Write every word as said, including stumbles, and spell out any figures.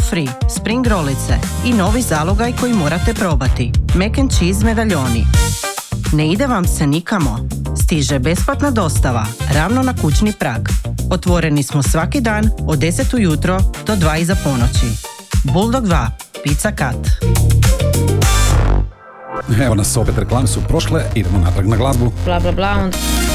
free, spring rollice i novi zalogaj koji morate probati, mac and cheese medaljoni. Ne ide vam se nikamo? Stiže besplatna dostava, ravno na kućni prag. Otvoreni smo svaki dan od deset ujutro do dva iza ponoći. Bulldog dva, Pizza Cut. Evo nas, opet reklame su prošle, idemo natrag na glazbu. Bla bla bla.